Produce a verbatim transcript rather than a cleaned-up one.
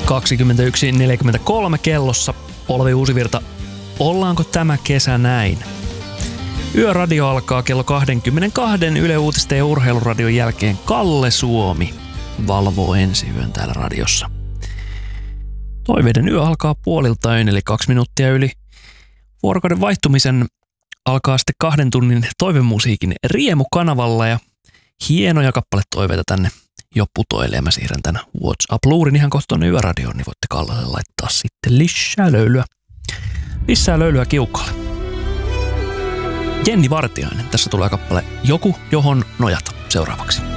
kaksikymmentäyksi neljäkymmentäkolme kellossa. Olvi Uusivirta, ollaanko tämä kesä näin? Yöradio alkaa kello kaksikymmentäkaksi Yle Uutisten ja Urheiluradion jälkeen. Kalle Suomi valvoo ensi yön täällä radiossa. Toiveiden yö alkaa puoliltain, eli kaksi minuuttia yli vuorokauden vaihtumisen alkaa sitten kahden tunnin toivemusiikin Riemu-kanavalla ja hienoja kappaletoiveita tänne jo putoilee. Mä siirrän tän WhatsApp-luurin ihan kohta tuonne Yöradioon, niin voitte Kallelle laittaa sitten lisää löylyä. Lisää löylyä kiukalle. Jenni Vartiainen. Tässä tulee kappale Joku, johon nojata seuraavaksi.